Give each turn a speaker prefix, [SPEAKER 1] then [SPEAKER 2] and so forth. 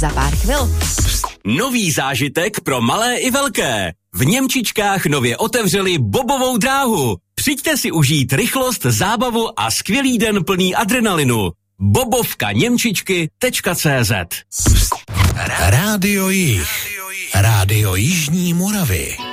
[SPEAKER 1] za pár chvil.
[SPEAKER 2] Nový zážitek pro malé i velké. V Němčičkách nově otevřeli bobovou dráhu. Přijďte si užít rychlost, zábavu a skvělý den plný adrenalinu. bobovkaněmčičky.cz
[SPEAKER 3] Rádio Jih. Rádio Jižní Moravy.